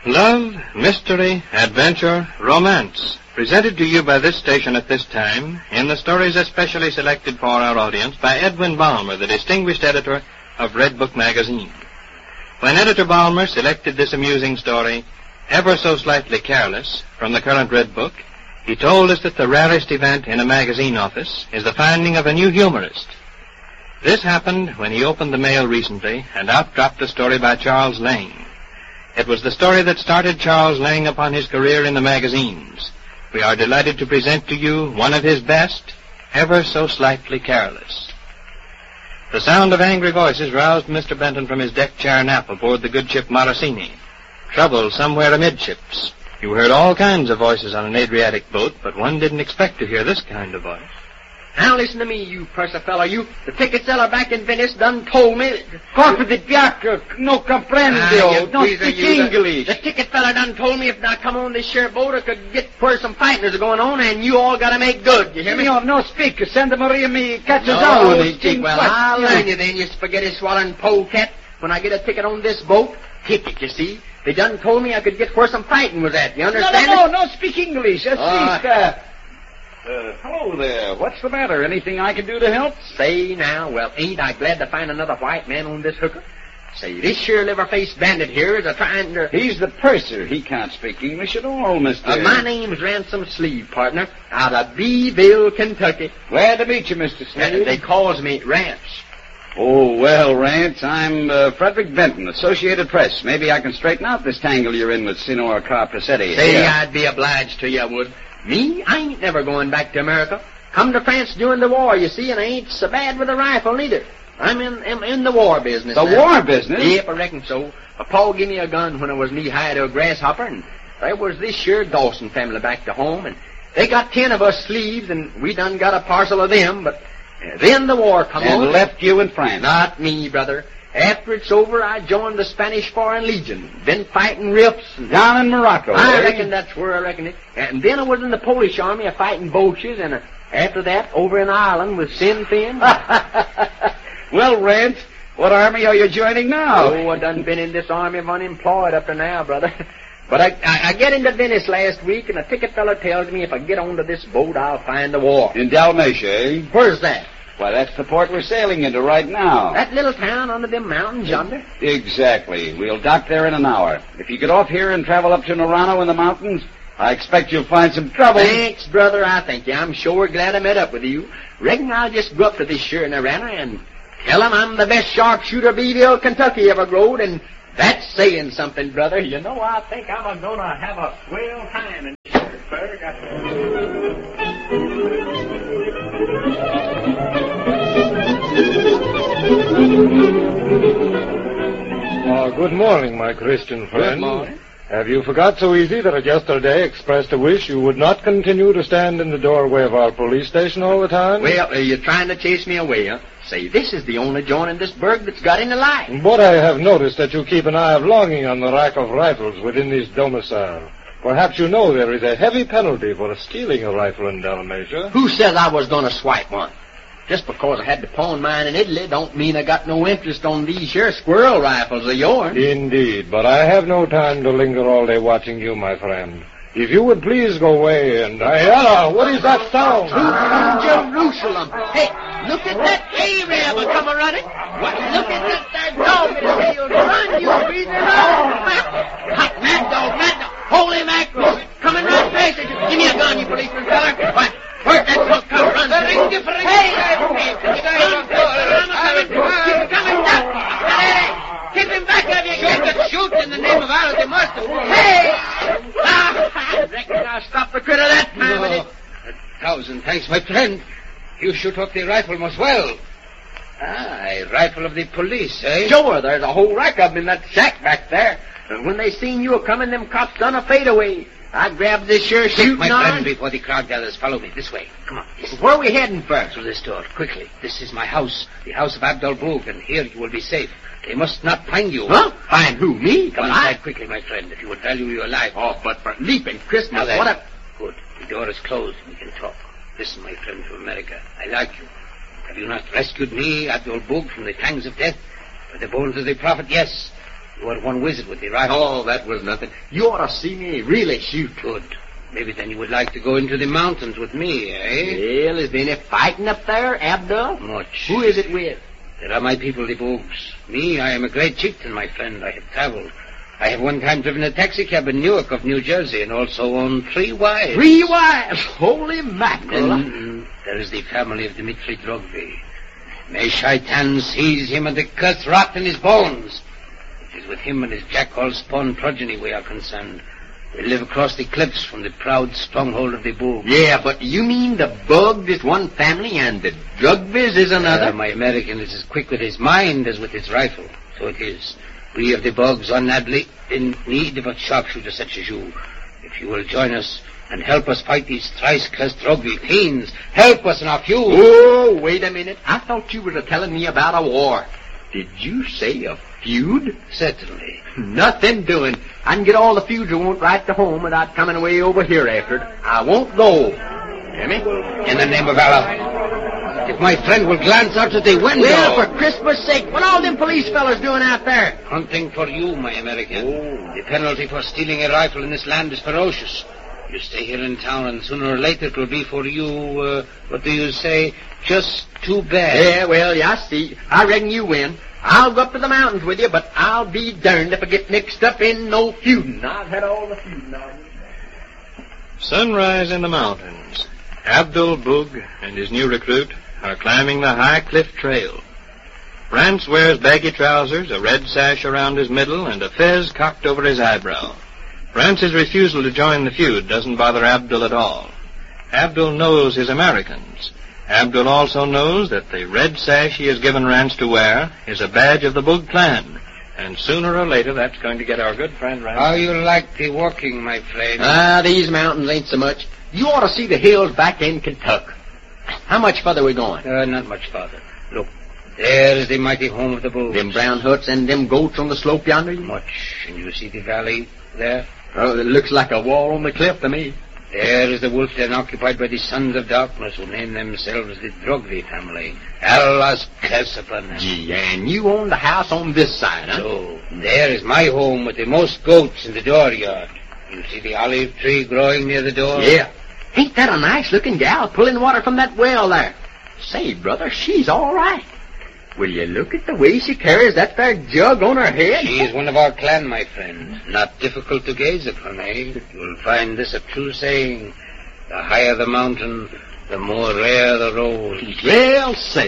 Love, mystery, adventure, romance. Presented to you by this station at this time in the stories especially selected for our audience by Edwin Balmer, the distinguished editor of Red Book magazine. When Editor Balmer selected this amusing story, Ever So Slightly Careless, from the current Red Book, he told us that the rarest event in a magazine office is the finding of a new humorist. This happened when he opened the mail recently and out dropped a story by Charles Lang. It was the story that started Charles Lang upon his career in the magazines. We are delighted to present to you one of his best, Ever So Slightly Careless. The sound of angry voices roused Mr. Benton from his deck chair nap aboard the good ship Morosini. Trouble somewhere amidships. You heard all kinds of voices on an Adriatic boat, but one didn't expect to hear this kind of voice. Now listen to me, you purser fellow, you. The ticket seller back in Venice done told me... Corpo di Bianco, no comprendo, no speak English. The ticket feller done told me if I come on this share boat, I could get where some fighting is going on, and you all gotta make good, you hear me? No speak, Santa Maria me catches on. Well, I'll learn you then, you spaghetti-swallowing polecat. When I get a ticket on this boat, ticket, you see. They done told me I could get where some fighting was at, you understand? No speak English, hello there. What's the matter? Anything I can do to help? Say now, well, ain't I glad to find another white man on this hooker? Say, this sure liver-faced bandit here is a-trying to... He's the purser. He can't speak English at all, mister. My name's Ransom Sleeve, partner, out of Beeville, Kentucky. Glad to meet you, Mr. Sleeve. They calls me Rance. Oh, well, Rance, I'm Frederick Benton, Associated Press. Maybe I can straighten out this tangle you're in with Signor Carpacetti. Say, yeah. I'd be obliged to you, I would. Me? I ain't never going back to America. Come to France during the war, you see, and I ain't so bad with a rifle, neither. I'm in the war business. The war business? Yep, I reckon so. Pa gave me a gun when I was knee-high to a grasshopper, and there was this sure Dawson family back to home, and they got 10 of us sleeves, and we done got a parcel of them, but then the war come on. And left you in France? Not me, brother. After it's over, I joined the Spanish Foreign Legion. Been fighting riffs. Down in Morocco, I reckon that's where I reckon it. And then I was in the Polish army fighting Boches, and after that, over in Ireland with Sinn Féin. Well, Rance, what army are you joining now? Oh, I done been in this army of unemployed up to now, brother. But I get into Venice last week, and a ticket feller tells me if I get onto this boat, I'll find the war. In Dalmatia, eh? Where's that? Why, that's the port we're sailing into right now. That little town under them mountains yonder? Exactly. We'll dock there in an hour. If you get off here and travel up to Norano in the mountains, I expect you'll find some trouble. Thanks, brother, I thank you. I'm sure glad I met up with you. Reckon I'll just go up to this sure Norano and tell 'em I'm the best sharpshooter Beeville, Kentucky ever growed, and that's saying something, brother. You know, I think I'm gonna have a swell time in Pittsburgh. Good morning, my Christian friend. Good morning. Have you forgot so easy that I yesterday expressed a wish you would not continue to stand in the doorway of our police station all the time? Well, are you trying to chase me away, huh? Say, this is the only joint in this burg that's got any light. But I have noticed that you keep an eye of longing on the rack of rifles within this domicile. Perhaps you know there is a heavy penalty for stealing a rifle in Dalmatia. Who said I was going to swipe one? Just because I had to pawn mine in Italy don't mean I got no interest on these here squirrel rifles of yours. Indeed, but I have no time to linger all day watching you, my friend. If you would please go away and... what is that sound? Jerusalem. Hey, look at that Arab come running. What? Look at that dog in the field. Run, you breather. Hot mad dog. Holy mackerel. Coming right past us. Give me a gun, you policeman feller. What? Where'd that fuck come run? Hey! Keep coming back. Keep him back of you. Shoot in the name of Allah, they must. Hey! I reckon I'll stop the critter that time. 1,000 thanks, my friend. You shoot off the rifle most well. A rifle of the police, eh? Sure, there's a whole rack of them in that shack back there. And when they seen you coming, them cops done a fadeaway. I grabbed this sure shooting my on. friend, before the crowd gathers, follow me this way. Come on. Where are we heading first? Through this door, quickly. This is my house, the house of Abdul Boog, and here you will be safe. They must not find you. Huh? Find who? Me? Come inside quickly, my friend, if you would value your life. Oh, but for leaping Christmas, Now then, what a... Good. The door is closed. We can talk. Listen, my friend from America. I like you. Have you not rescued me, Abdul Boog, from the fangs of death? For the bones of the prophet, yes. You had one visit with the rifle. Oh, that was nothing. You ought to see me really shoot. Good. Maybe then you would like to go into the mountains with me, eh? Well, is there any fighting up there, Abdul? Much. Who is it with? There are my people, the Boogs. Me, I am a great chieftain, my friend. I have traveled. I have one time driven a taxicab in Newark of New Jersey and also owned 3 wives. 3 wives? Holy mackerel. Then there is the family of Dmitri Drogby. May Shaitan seize him and the curse rot in his bones. It is with him and his jackal spawn progeny we are concerned. They live across the cliffs from the proud stronghold of the Boog. Yeah, but you mean the Bug is one family and the Drugbiz is another? My American is as quick with his mind as with his rifle. So it is. We of the Bugs are madly in need of a sharpshooter such as you. If you will join us and help us fight these thrice-cursed Drogby fiends, help us in our feud. Oh, wait a minute. I thought you were telling me about a war. Did you say a feud? Certainly. Nothing doing. I can get all the feuds I want right to home without coming away over here after it. I won't go. Hear me? In the name of Allah. If my friend will glance out of the window. Well, for Christmas' sake, what all them police fellas doing out there? Hunting for you, my American. The penalty for stealing a rifle in this land is ferocious. You stay here in town, and sooner or later it will be for you, what do you say, just too bad. Yeah, well, I see. I reckon you win. I'll go up to the mountains with you, but I'll be darned if I get mixed up in no feuding. I've had all the feuding on you. Sunrise in the mountains. Abdul Boog and his new recruit are climbing the high cliff trail. Rance wears baggy trousers, a red sash around his middle, and a fez cocked over his eyebrow. Rance's refusal to join the feud doesn't bother Abdul at all. Abdul knows his Americans. Abdul also knows that the red sash he has given Rance to wear is a badge of the Boog clan. And sooner or later, that's going to get our good friend Rance. How you like the walking, my friend? These mountains ain't so much. You ought to see the hills back in Kentucky. How much further we going? Not much farther. Look, there is the mighty home of the Boogs. Them brown huts and them goats on the slope yonder? Much. And you see the valley there? Oh, it looks like a wall on the cliff to me. There is the wolf den occupied by the Sons of Darkness, who name themselves the Drogby family. Allah's curse upon them. Gee, and you own the house on this side, huh? So, there is my home with the most goats in the dooryard. You see the olive tree growing near the door? Yeah. Ain't that a nice-looking gal pulling water from that well there? Say, brother, she's all right. Will you look at the way she carries that there jug on her head? She is one of our clan, my friend. Not difficult to gaze upon, eh? You'll find this a true saying. The higher the mountain, the more rare the road. Well, say.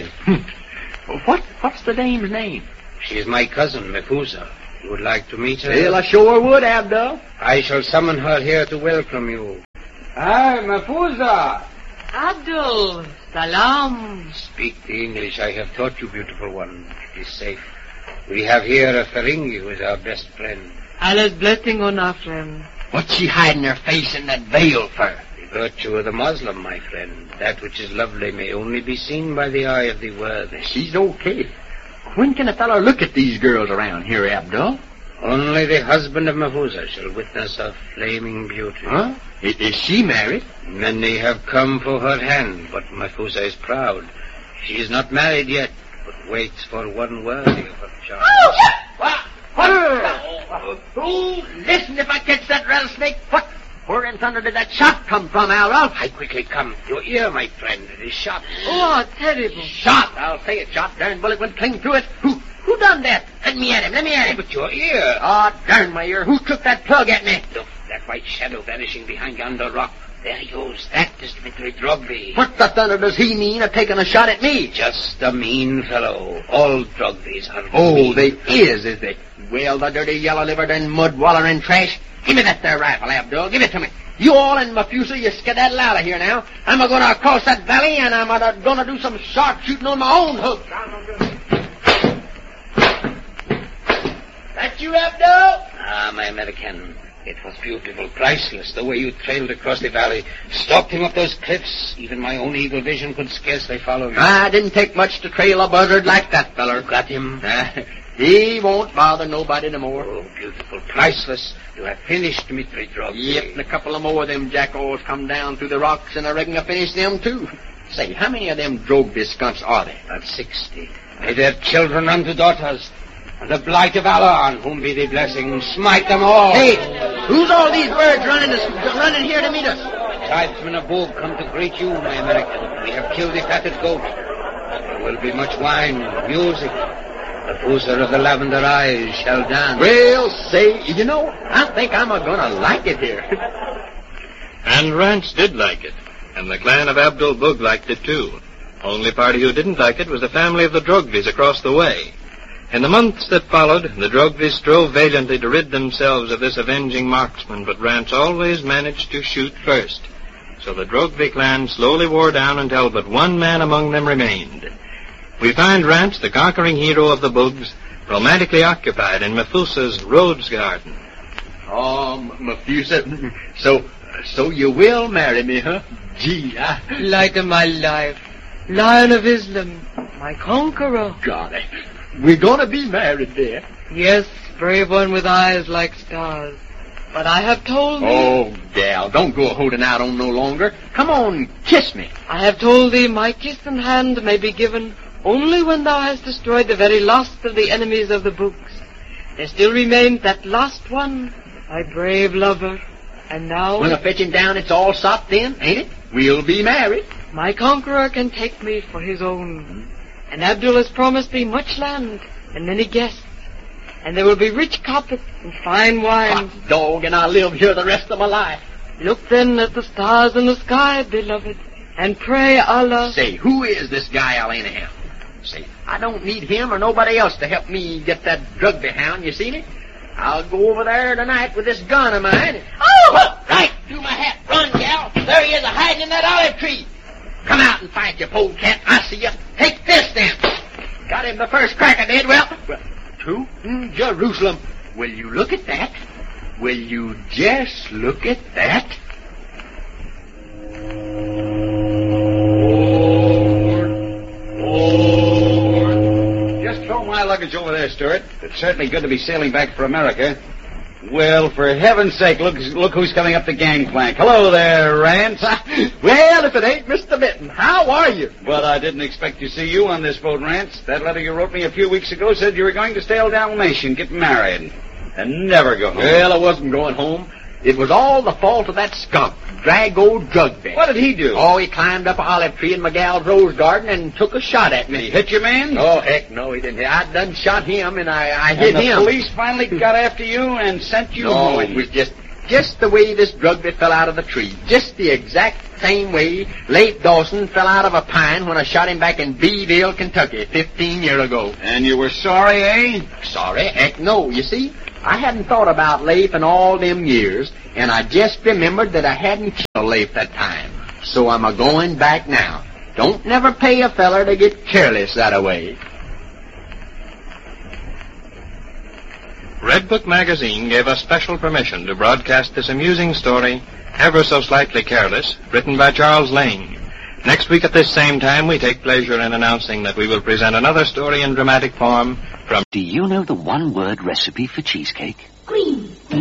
What's the dame's name? She is my cousin, Methusa. You would like to meet her? Well, I sure would, Abdul. I shall summon her here to welcome you. Hi, Methusa. Abdul, salam. Speak the English I have taught you, beautiful one. It is safe. We have here a Ferengi who is our best friend. Allah's blessing on our friend. What's she hiding her face in that veil for? The virtue of the Muslim, my friend. That which is lovely may only be seen by the eye of the worthy. She's okay. When can a fellow look at these girls around here, Abdul? Only the husband of Methusa shall witness her flaming beauty. Huh? Is she married? Many have come for her hand, but Methusa is proud. She is not married yet, but waits for one worthy of her charms. Oh, listen, if I catch that rattlesnake, where in thunder did that shot come from, Al? I quickly come. Your ear, my friend. It is shot. Oh, terrible. Shot? I'll say it shot. Darn bullet went clean through it. Who done that? Let me at him. But your ear. Oh, darn my ear. Who took that plug at me? Look, that white shadow vanishing behind yonder rock. There he goes. That is Dmitri Drogby. What the thunder does he mean of taking a shot at me? Just a mean fellow. All Drogbys are mean. they is they? Well, the dirty yellow-livered and mud-wallering trash. Give me that there rifle, Abdul. Give it to me. You all in Methusa, you skedaddle out of here now. I'm going to cross that valley, and I'm going to do some sharpshooting on my own hook. That you, Abdul? Ah, my American. It was beautiful, priceless, the way you trailed across the valley, stalked him up those cliffs. Even my own eagle vision could scarcely follow you. I didn't take much to trail a buzzard like that feller. You got him? He won't bother nobody no more. Oh, beautiful, priceless. You have finished Dmitri Drogby. Yep, and a couple of more of them jackals come down through the rocks, and I reckon I finished them, too. Say, how many of them Drogby skunks are there? About 60. May their children run to daughters. and the blight of Allah, on whom be the blessing, smite them all. Hey, who's all these birds running here to meet us? Tribesmen of Boog come to greet you, my American. We have killed the fatted goat. There will be much wine, music. The Boozer of the Lavender Eyes shall dance. Well, say, I think I'm gonna like it here. And Rance did like it, and the clan of Abdul Boog liked it too. Only party who didn't like it was the family of the Drogvis across the way. In the months that followed, the Drogvis strove valiantly to rid themselves of this avenging marksman, but Rance always managed to shoot first. So the Drogvi clan slowly wore down until but one man among them remained. We find Rance, the conquering hero of the Boogs, romantically occupied in Methuselah's rose garden. Oh, Methuselah, so you will marry me, huh? Gee, Light of my life, Lion of Islam, my conqueror. golly, we're gonna be married there. Yes, brave one with eyes like stars. But I have told thee... Oh, gal, don't go holding out on no longer. Come on, kiss me. I have told thee my kiss and hand may be given only when thou hast destroyed the very last of the enemies of the Boogs. There still remains that last one, my brave lover. And now... When I fetch him down, it's all sopped in, ain't it? We'll be married. My conqueror can take me for his own. And Abdul has promised me much land and many guests. And there will be rich carpets and fine wine. Hot dog, and I'll live here the rest of my life. Look then at the stars in the sky, beloved, and pray Allah... Say, who is this guy, Alenaham? Say, I don't need him or nobody else to help me get that Drugby hound, you seen it? I'll go over there tonight with this gun of mine. Oh, right through my hat. Run, gal. There he is, hiding in that olive tree. Come out and fight, you polecat. I see you. Take this, then. Got him the first crack I did. Well, to Jerusalem. Will you look at that? Will you just look at that? Just throw my luggage over there, Stuart. It's certainly good to be sailing back for America. Well, for heaven's sake, look who's coming up the gangplank. Hello there, Rance. Well, if it ain't Mr. Mitten, how are you? But I didn't expect to see you on this boat, Rance. That letter you wrote me a few weeks ago said you were going to stay on Dalmatian, get married, and never go home. Well, I wasn't going home. It was all the fault of that skunk, Drag old Drugby. What did he do? Oh, he climbed up an olive tree in my gal's rose garden and took a shot at me. Did he hit your man? Oh, heck no, he didn't. I done shot him, and I hit and the him. police finally got after you and sent you home. No, it was just the way this Drugby fell out of the tree. Just the exact same way Leif Dawson fell out of a pine when I shot him back in Beeville, Kentucky, 15 years ago. And you were sorry, eh? Sorry? Heck no. You see, I hadn't thought about Leif in all them years, and I just remembered that I hadn't killed Leif that time. So I'm a-going back now. Don't never pay a feller to get careless that-a-way. Red Book Magazine gave us special permission to broadcast this amusing story, Ever So Slightly Careless, written by Charles Lane. Next week at this same time, we take pleasure in announcing that we will present another story in dramatic form from... Do you know the one-word recipe for cheesecake? Green